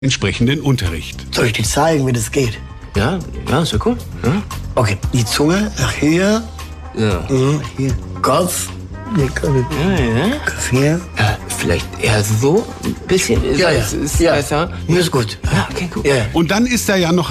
entsprechenden Unterricht. Soll ich dir zeigen, wie das geht? Ja, ist ja cool. Ja. Okay, die Zunge nach hier. Ja. Hier. Kopf. Hier, Kopf hier. Ja, vielleicht eher so ein bisschen. Ja. Ist Ja. besser. Hier ist gut. Ja, okay, cool. Ja. Und dann ist da ja noch